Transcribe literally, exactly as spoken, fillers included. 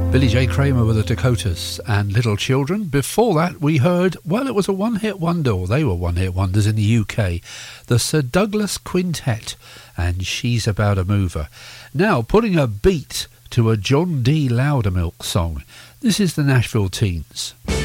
Billy J. Kramer with the Dakotas and Little Children. Before that, we heard, well, it was a one-hit wonder, or they were one-hit wonders in the U K, the Sir Douglas Quintet, and She's About a Mover. Now, putting a beat to a John D. Loudermilk song, this is the Nashville Teens.